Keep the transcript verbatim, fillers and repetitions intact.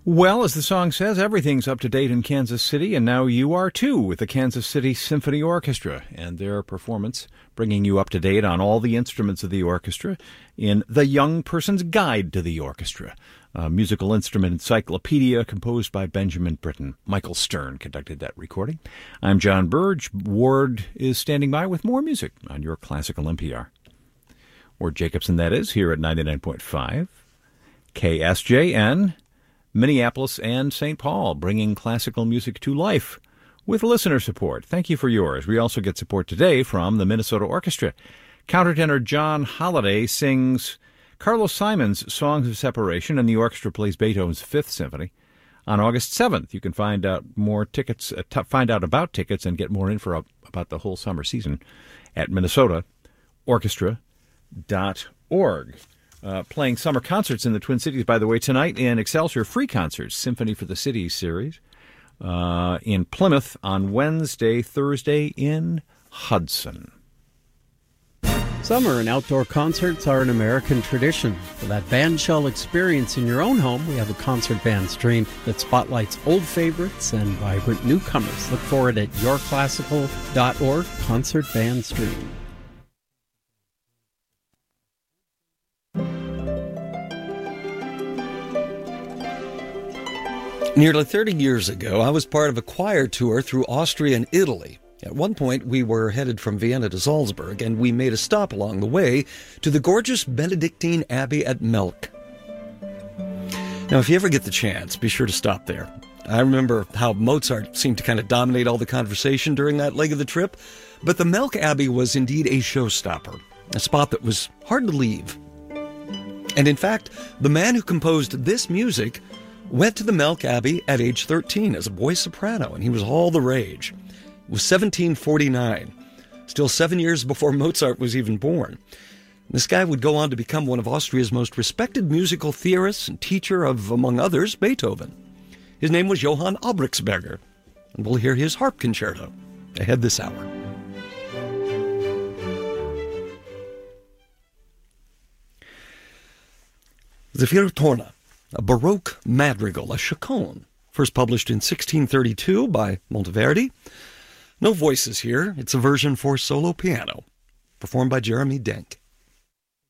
Well, as the song says, everything's up to date in Kansas City, and now you are too with the Kansas City Symphony Orchestra and their performance, bringing you up to date on all the instruments of the orchestra in The Young Person's Guide to the Orchestra, a musical instrument encyclopedia composed by Benjamin Britten. Michael Stern conducted that recording. I'm John Burge. Ward is standing by with more music on your Classical N P R. Ward Jacobson, that is, here at ninety-nine point five K S J N, Minneapolis and Saint Paul, bringing classical music to life with listener support. Thank you for yours. We also get support today from the Minnesota Orchestra. Countertenor John Holliday sings Carlos Simon's Songs of Separation, and the orchestra plays Beethoven's Fifth Symphony. On August seventh, you can find out more tickets, uh, t- find out about tickets and get more info about the whole summer season at minnesota orchestra dot org. Uh, playing summer concerts in the Twin Cities, by the way, tonight in Excelsior, free concerts, Symphony for the Cities series, uh, in Plymouth on Wednesday, Thursday in Hudson. Summer and outdoor concerts are an American tradition. For that bandshell experience in your own home, we have a concert band stream that spotlights old favorites and vibrant newcomers. Look for it at your classical dot org, Concert Band Stream. Nearly thirty years ago, I was part of a choir tour through Austria and Italy. At one point, we were headed from Vienna to Salzburg, and we made a stop along the way to the gorgeous Benedictine Abbey at Melk. Now, if you ever get the chance, be sure to stop there. I remember how Mozart seemed to kind of dominate all the conversation during that leg of the trip, but the Melk Abbey was indeed a showstopper, a spot that was hard to leave. And in fact, the man who composed this music went to the Melk Abbey at age thirteen as a boy soprano, and he was all the rage. It was seventeen forty-nine, still seven years before Mozart was even born. This guy would go on to become one of Austria's most respected musical theorists and teacher of, among others, Beethoven. His name was Johann Albrechtsberger, and we'll hear his harp concerto ahead this hour. Zefiro-Torna, a Baroque madrigal, a chaconne, first published in sixteen thirty-two by Monteverdi. No voices here. It's a version for solo piano, performed by Jeremy Denk.